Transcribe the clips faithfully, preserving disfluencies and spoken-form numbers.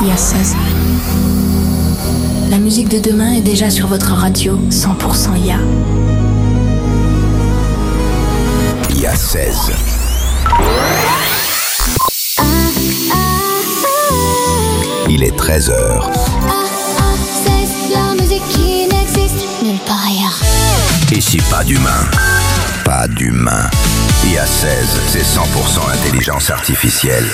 I A seize. La musique de demain est déjà sur votre radio, cent pour cent I A. I A seize. Il est treize heures. La musique qui n'existe nulle part ailleurs. Ici, pas d'humain. Pas d'humain. I A seize, c'est cent pour cent intelligence artificielle.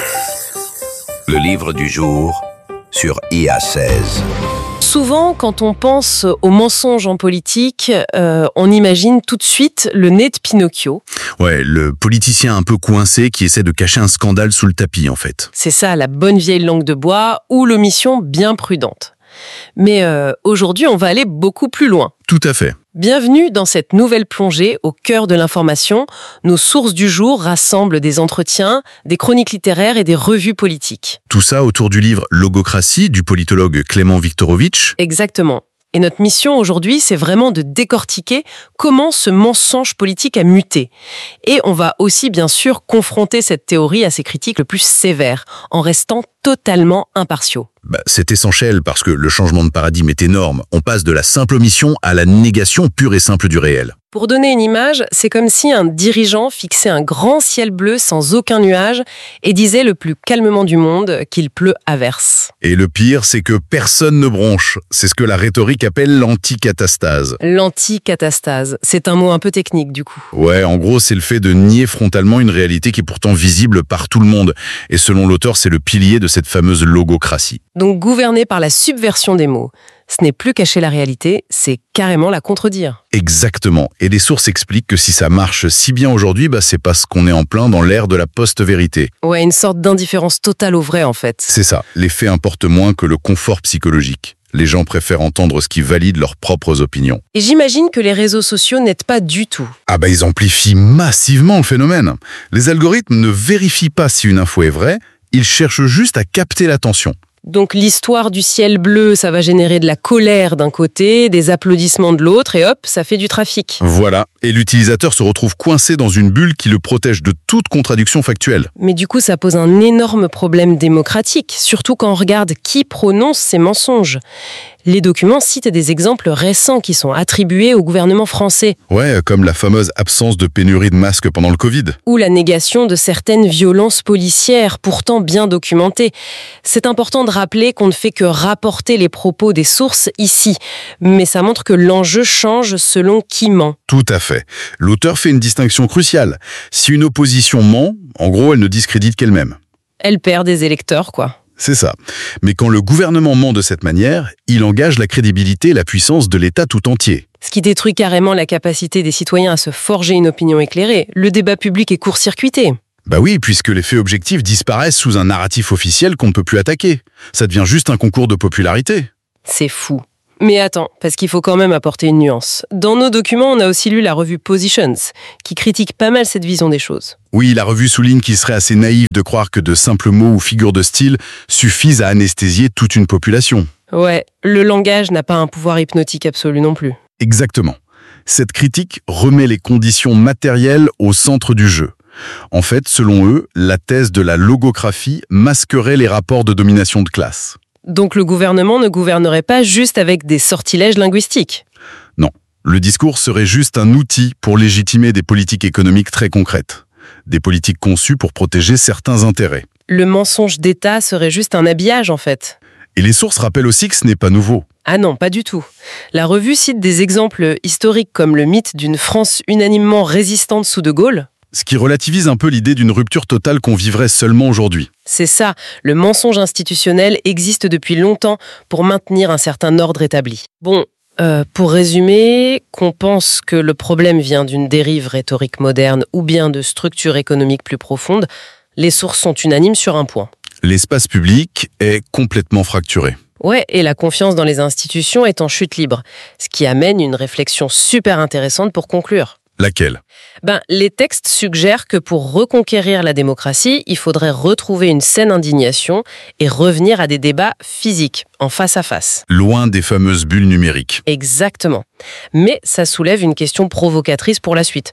Le livre du jour sur I A seize. Souvent, quand on pense aux mensonges en politique, euh, on imagine tout de suite le nez de Pinocchio. Ouais, le politicien un peu coincé qui essaie de cacher un scandale sous le tapis, en fait. C'est ça, la bonne vieille langue de bois ou l'omission bien prudente. Mais euh, aujourd'hui, on va aller beaucoup plus loin. Tout à fait. Bienvenue dans cette nouvelle plongée au cœur de l'information. Nos sources du jour rassemblent des entretiens, des chroniques littéraires et des revues politiques. Tout ça autour du livre Logocratie du politologue Clément Viktorovitch. Exactement. Et notre mission aujourd'hui, c'est vraiment de décortiquer comment ce mensonge politique a muté. Et on va aussi, bien sûr, confronter cette théorie à ses critiques le plus sévères, en restant totalement impartiaux. Bah, c'est essentiel parce que le changement de paradigme est énorme. On passe de la simple omission à la négation pure et simple du réel. Pour donner une image, c'est comme si un dirigeant fixait un grand ciel bleu sans aucun nuage et disait le plus calmement du monde qu'il pleut à verse. Et le pire, c'est que personne ne bronche. C'est ce que la rhétorique appelle l'anticatastase. L'anticatastase, c'est un mot un peu technique du coup. Ouais, en gros, c'est le fait de nier frontalement une réalité qui est pourtant visible par tout le monde. Et selon l'auteur, c'est le pilier de cette fameuse logocratie. Donc gouverner par la subversion des mots. Ce n'est plus cacher la réalité, c'est carrément la contredire. Exactement. Et des sources expliquent que si ça marche si bien aujourd'hui, bah c'est parce qu'on est en plein dans l'ère de la post-vérité. Ouais, une sorte d'indifférence totale au vrai en fait. C'est ça. Les faits importent moins que le confort psychologique. Les gens préfèrent entendre ce qui valide leurs propres opinions. Et j'imagine que les réseaux sociaux n'aident pas du tout. Ah bah ils amplifient massivement le phénomène. Les algorithmes ne vérifient pas si une info est vraie, ils cherchent juste à capter l'attention. Donc l'histoire du ciel bleu, ça va générer de la colère d'un côté, des applaudissements de l'autre, et hop, ça fait du trafic. Voilà, et l'utilisateur se retrouve coincé dans une bulle qui le protège de toute contradiction factuelle. Mais du coup, ça pose un énorme problème démocratique, surtout quand on regarde qui prononce ces mensonges. Les documents citent des exemples récents qui sont attribués au gouvernement français. Ouais, comme la fameuse absence de pénurie de masques pendant le Covid. Ou la négation de certaines violences policières, pourtant bien documentées. C'est important de rappeler qu'on ne fait que rapporter les propos des sources ici. Mais ça montre que l'enjeu change selon qui ment. Tout à fait. L'auteur fait une distinction cruciale. Si une opposition ment, en gros, elle ne discrédite qu'elle-même. Elle perd des électeurs, quoi. C'est ça. Mais quand le gouvernement ment de cette manière, il engage la crédibilité et la puissance de l'État tout entier. Ce qui détruit carrément la capacité des citoyens à se forger une opinion éclairée. Le débat public est court-circuité. Bah oui, puisque les faits objectifs disparaissent sous un narratif officiel qu'on ne peut plus attaquer. Ça devient juste un concours de popularité. C'est fou. Mais attends, parce qu'il faut quand même apporter une nuance. Dans nos documents, on a aussi lu la revue Positions, qui critique pas mal cette vision des choses. Oui, la revue souligne qu'il serait assez naïf de croire que de simples mots ou figures de style suffisent à anesthésier toute une population. Ouais, le langage n'a pas un pouvoir hypnotique absolu non plus. Exactement. Cette critique remet les conditions matérielles au centre du jeu. En fait, selon eux, la thèse de la logographie masquerait les rapports de domination de classe. Donc le gouvernement ne gouvernerait pas juste avec des sortilèges linguistiques. Non, le discours serait juste un outil pour légitimer des politiques économiques très concrètes. Des politiques conçues pour protéger certains intérêts. Le mensonge d'État serait juste un habillage en fait. Et les sources rappellent aussi que ce n'est pas nouveau. Ah non, pas du tout. La revue cite des exemples historiques comme le mythe d'une France unanimement résistante sous De Gaulle. Ce qui relativise un peu l'idée d'une rupture totale qu'on vivrait seulement aujourd'hui. C'est ça, le mensonge institutionnel existe depuis longtemps pour maintenir un certain ordre établi. Bon, euh, pour résumer, qu'on pense que le problème vient d'une dérive rhétorique moderne ou bien de structures économiques plus profondes, les sources sont unanimes sur un point. L'espace public est complètement fracturé. Ouais, et la confiance dans les institutions est en chute libre, ce qui amène une réflexion super intéressante pour conclure. Laquelle ? Ben, les textes suggèrent que pour reconquérir la démocratie, il faudrait retrouver une saine indignation et revenir à des débats physiques, en face à face. Loin des fameuses bulles numériques. Exactement. Mais ça soulève une question provocatrice pour la suite.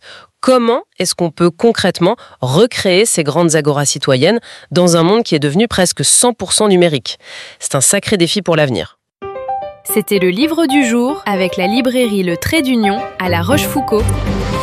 Comment est-ce qu'on peut concrètement recréer ces grandes agoras citoyennes dans un monde qui est devenu presque cent pour cent numérique ? C'est un sacré défi pour l'avenir. C'était le livre du jour avec la librairie Le Trait d'Union à La Rochefoucauld.